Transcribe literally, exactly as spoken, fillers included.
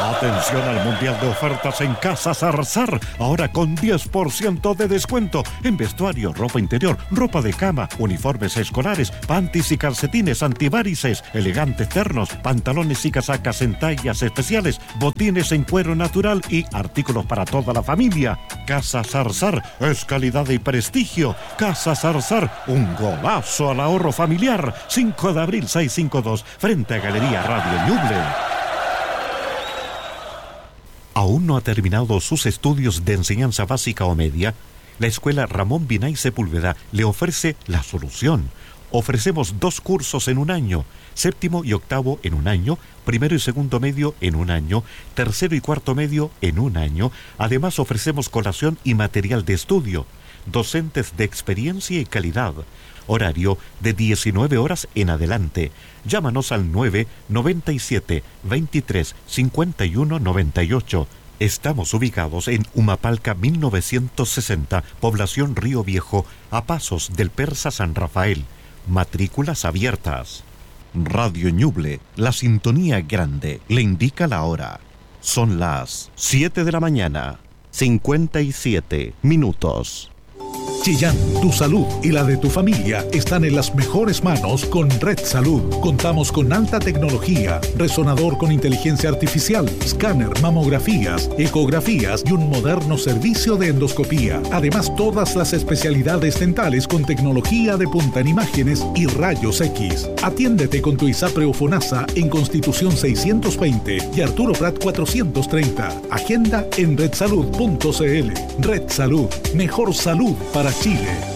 Atención al Mundial de Ofertas en Casa Zarzar. Ahora con diez por ciento de descuento en vestuario, ropa interior, ropa de cama, uniformes escolares, panties y calcetines antivarices, elegantes ternos, pantalones y casacas en tallas especiales, botines en cuero natural y artículos para toda la familia. Casa Zarzar es calidad y prestigio. Casa Zarzar, un golazo al ahorro familiar. cinco de abril seiscientos cincuenta y dos, frente a Galería Radio Ñuble. ¿Aún no ha terminado sus estudios de enseñanza básica o media? La Escuela Ramón Binay Sepúlveda le ofrece la solución. Ofrecemos dos cursos en un año, séptimo y octavo en un año, primero y segundo medio en un año, tercero y cuarto medio en un año. Además ofrecemos colación y material de estudio, docentes de experiencia y calidad. Horario de diecinueve horas en adelante. Llámanos al nueve noventa y siete, veintitrés, cincuenta y uno, noventa y ocho. Estamos ubicados en Humapalca mil novecientos sesenta, población Río Viejo, a pasos del Persa San Rafael. Matrículas abiertas. Radio Ñuble, la sintonía grande, le indica la hora. Son las siete de la mañana, cincuenta y siete minutos. Chillán, tu salud y la de tu familia están en las mejores manos con Red Salud. Contamos con alta tecnología, resonador con inteligencia artificial, escáner, mamografías, ecografías y un moderno servicio de endoscopía. Además, todas las especialidades dentales con tecnología de punta en imágenes y rayos X. Atiéndete con tu ISAPRE o FONASA en Constitución seiscientos veinte y Arturo Prat cuatrocientos treinta. Agenda en red salud punto c l. Red Salud, mejor salud para Chile.